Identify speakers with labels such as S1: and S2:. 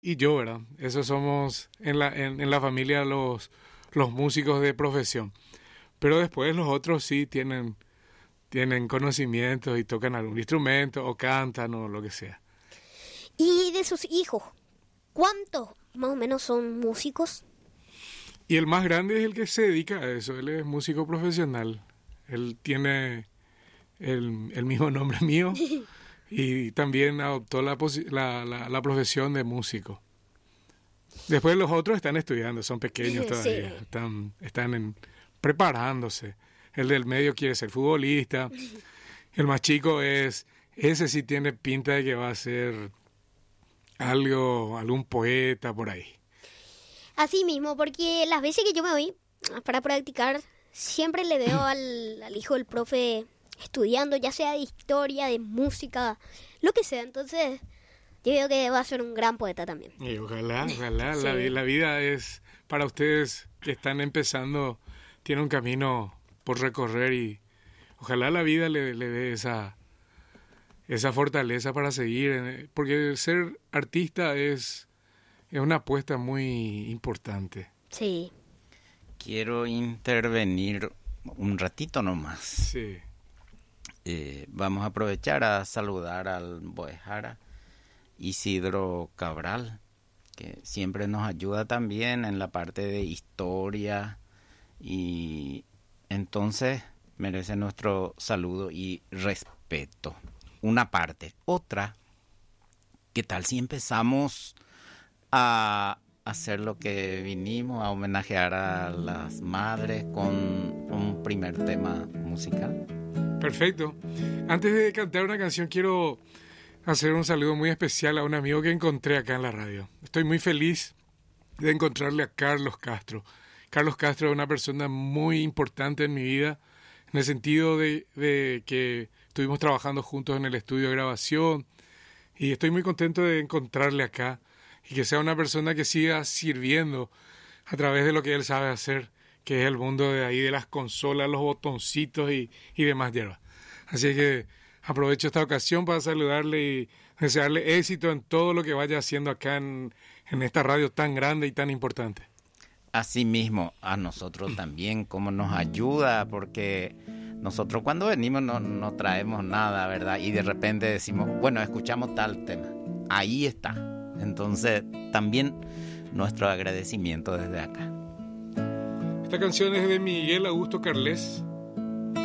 S1: y yo, ¿verdad? Esos somos en la familia los músicos de profesión. Pero después los otros sí tienen conocimientos y tocan algún instrumento o cantan o lo que sea.
S2: Y de sus hijos, ¿cuántos más o menos son músicos?
S1: Y el más grande es el que se dedica a eso, él es músico profesional. Él tiene el mismo nombre mío y también adoptó la profesión de músico. Después los otros están estudiando, son pequeños todavía,
S2: Sí.
S1: están preparándose. El del medio quiere ser futbolista, el más chico ese sí tiene pinta de que va a ser algún poeta por ahí.
S2: Así mismo, porque las veces que yo me voy para practicar, siempre le veo al hijo del profe estudiando, ya sea de historia, de música, lo que sea. Entonces, yo veo que va a ser un gran poeta también.
S1: Y ojalá,
S2: Sí.
S1: la vida es, para ustedes que están empezando, tiene un camino por recorrer y ojalá la vida le dé esa fortaleza para seguir, porque ser artista es una apuesta muy importante.
S2: Sí.
S3: Quiero intervenir un ratito nomás.
S1: Sí.
S3: Vamos a aprovechar a saludar al Boejara Isidro Cabral, que siempre nos ayuda también en la parte de historia y entonces merece nuestro saludo y respeto. Una parte. Otra, ¿qué tal si empezamos a hacer lo que vinimos, a homenajear a las madres con un primer tema musical?
S1: Perfecto. Antes de cantar una canción, quiero hacer un saludo muy especial a un amigo que encontré acá en la radio. Estoy muy feliz de encontrarle a Carlos Castro. Carlos Castro es una persona muy importante en mi vida, en el sentido de que estuvimos trabajando juntos en el estudio de grabación y estoy muy contento de encontrarle acá y que sea una persona que siga sirviendo a través de lo que él sabe hacer, que es el mundo de ahí de las consolas, los botoncitos y demás hierbas. Así que aprovecho esta ocasión para saludarle y desearle éxito en todo lo que vaya haciendo acá en esta radio tan grande y tan importante.
S3: Asimismo, a nosotros también, cómo nos ayuda, porque nosotros cuando venimos no traemos nada, ¿verdad? Y de repente decimos, bueno, escuchamos tal tema, ahí está. Entonces, también nuestro agradecimiento desde acá.
S1: Esta canción es de Miguel Augusto Carles